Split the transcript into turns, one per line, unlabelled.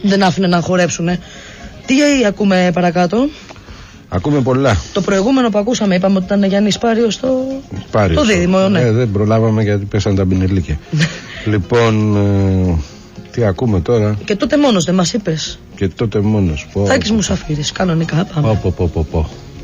Δεν άφηνε να χορέψουνε. Τι ακούμε παρακάτω?
Ακούμε πολλά.
Το προηγούμενο που ακούσαμε είπαμε ότι ήταν Γιάννης Πάριος το δίδυμο, ναι.
Δεν προλάβαμε γιατί πέσαν τα μπινελίκια. Λοιπόν, τι ακούμε τώρα?
Και τότε μόνος δεν μας είπες?
Και τότε μόνος.
Τάκης Μουσαφίρης, κανονικά πάμε.
Πω.